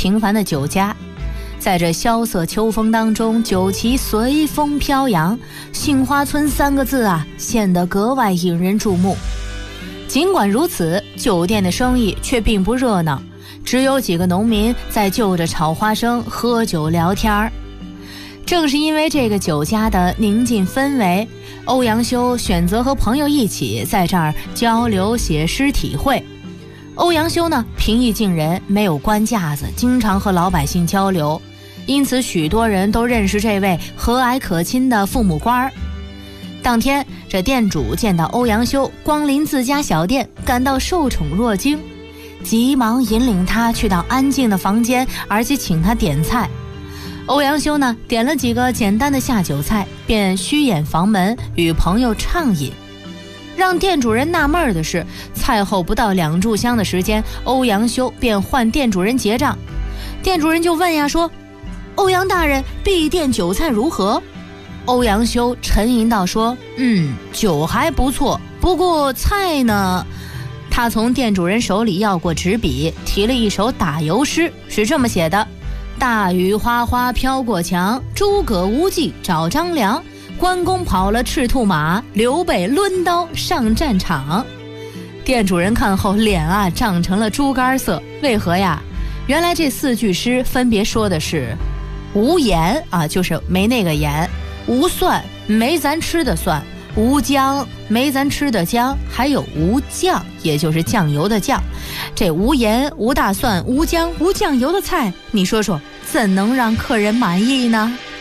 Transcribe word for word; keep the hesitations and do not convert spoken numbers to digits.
平凡的酒家。在这萧瑟秋风当中，酒旗随风飘扬，杏花村三个字啊，显得格外引人注目。尽管如此，酒店的生意却并不热闹，只有几个农民在就着炒花生喝酒聊天儿。正是因为这个酒家的宁静氛围，欧阳修选择和朋友一起在这儿交流写诗体会。欧阳修呢，平易近人，没有官架子，经常和老百姓交流，因此许多人都认识这位和蔼可亲的父母官儿。当天，这店主见到欧阳修光临自家小店，感到受宠若惊，急忙引领他去到安静的房间，而且请他点菜。欧阳修呢，点了几个简单的下酒菜，便虚掩房门与朋友畅饮。让店主人纳闷的是，菜后不到两炷香的时间，欧阳修便唤店主人结账。店主人就问呀说：“欧阳大人，敝店酒菜如何？”欧阳修沉吟道说：“嗯，酒还不错，不过菜呢？”他从店主人手里要过纸笔，提了一首打油诗，是这么写的：大雨哗哗飘过墙，诸葛无忌找张良，关公跑了赤兔马，刘备抡刀上战场。店主人看后脸啊涨成了猪肝色，为何呀？原来这四句诗分别说的是无盐啊，就是没那个盐；无蒜，没咱吃的蒜；无姜，没咱吃的姜；还有无酱，也就是酱油的酱。这无盐、无大蒜、无姜、无酱油的菜，你说说怎能让客人满意呢？